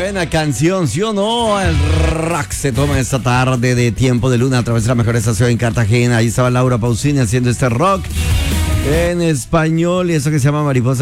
Buena canción, ¿sí o no? El rock se toma esta tarde de Tiempo de Luna a través de la mejor estación en Cartagena. Ahí estaba Laura Pausini haciendo este rock en español y eso que se llama Mariposa